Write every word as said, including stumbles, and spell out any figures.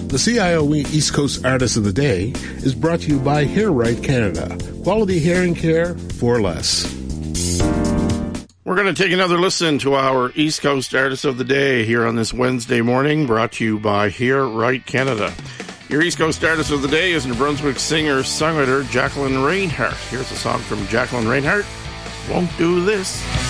The C I O E East Coast Artist of the Day is brought to you by Hair Right Canada. Quality hair and care for less. We're going to take another listen to our East Coast Artist of the Day here on this Wednesday morning, brought to you by Hair Right Canada. Your East Coast Artist of the Day is New Brunswick singer-songwriter Jacqueline Reinhart. Here's a song from Jacqueline Reinhart, Won't Do This.